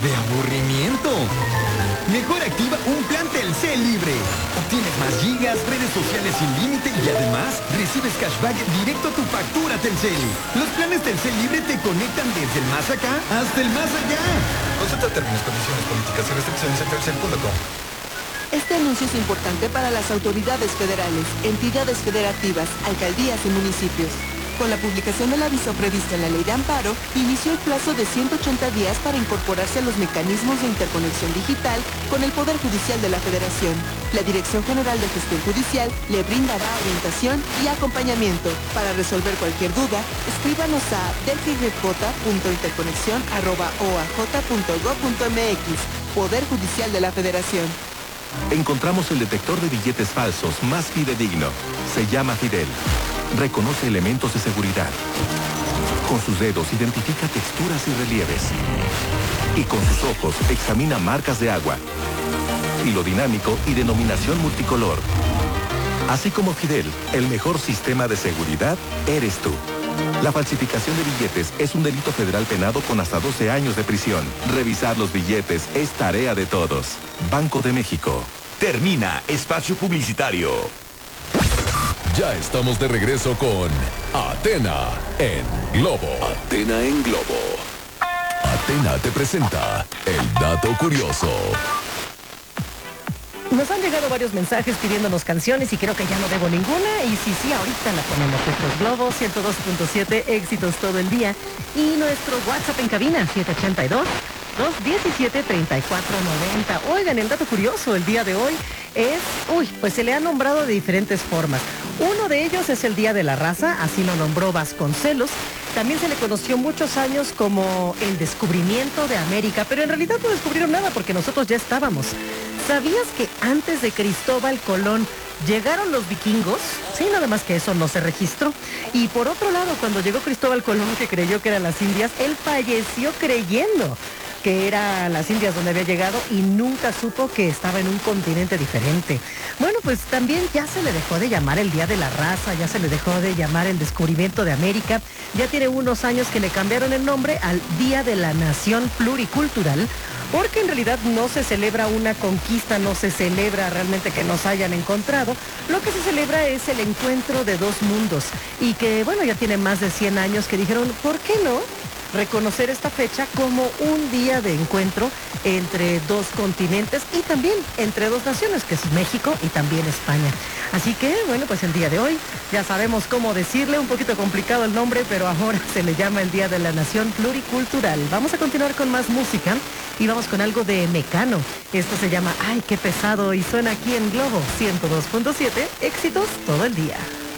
de aburrimiento. Mejor activa un plan Telcel libre. Obtienes más gigas, redes sociales sin límite y además recibes cashback directo a tu factura Telcel. Los planes Telcel libre te conectan desde el más acá hasta el más allá. Consulta términos, condiciones, políticas y restricciones en telcel.com. Este anuncio es importante para las autoridades federales, entidades federativas, alcaldías y municipios. Con la publicación del aviso previsto en la Ley de Amparo, inició el plazo de 180 días para incorporarse a los mecanismos de interconexión digital con el Poder Judicial de la Federación. La Dirección General de Gestión Judicial le brindará orientación y acompañamiento. Para resolver cualquier duda, escríbanos a delfirj.interconexión@oaj.gov.mx. Poder Judicial de la Federación. Encontramos el detector de billetes falsos más fidedigno. Se llama Fidel. Reconoce elementos de seguridad. Con sus dedos identifica texturas y relieves. Y con sus ojos examina marcas de agua. Hilo dinámico y denominación multicolor. Así como Fidel, el mejor sistema de seguridad eres tú. La falsificación de billetes es un delito federal penado con hasta 12 años de prisión. Revisar los billetes es tarea de todos. Banco de México. Termina espacio publicitario. Ya estamos de regreso con Atena en Globo. Atena en Globo. Atena te presenta el dato curioso. Nos han llegado varios mensajes pidiéndonos canciones y creo que ya no debo ninguna. Y sí, ahorita la ponemos. Nuestro Globo 102.7, éxitos todo el día. Y nuestro WhatsApp en cabina, 782-217-3490. Oigan, el dato curioso el día de hoy es, pues se le ha nombrado de diferentes formas. Uno de ellos es el Día de la Raza, así lo nombró Vasconcelos. También se le conoció muchos años como el descubrimiento de América, pero en realidad no descubrieron nada porque nosotros ya estábamos. ¿Sabías que antes de Cristóbal Colón llegaron los vikingos? Sí, nada más que eso no se registró. Y por otro lado, cuando llegó Cristóbal Colón, que creyó que eran las Indias, él falleció creyendo que era las Indias donde había llegado y nunca supo que estaba en un continente diferente. Bueno, pues también ya se le dejó de llamar el Día de la Raza, ya se le dejó de llamar el descubrimiento de América. Ya tiene unos años que le cambiaron el nombre al Día de la Nación Pluricultural, porque en realidad no se celebra una conquista, no se celebra realmente que nos hayan encontrado. Lo que se celebra es el encuentro de dos mundos y que, bueno, ya tiene más de 100 años que dijeron, ¿por qué no reconocer esta fecha como un día de encuentro entre dos continentes y también entre dos naciones, que es México y también España? Así que, bueno, pues el día de hoy ya sabemos cómo decirle, un poquito complicado el nombre, pero ahora se le llama el Día de la Nación Pluricultural. Vamos a continuar con más música y vamos con algo de Mecano. Esto se llama Ay, qué pesado y suena aquí en Globo 102.7, éxitos todo el día.